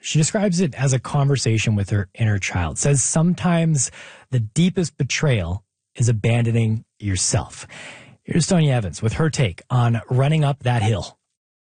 She describes it as a conversation with her inner child. Says sometimes the deepest betrayal is abandoning yourself. Here's Tonya Evans with her take on running up that hill.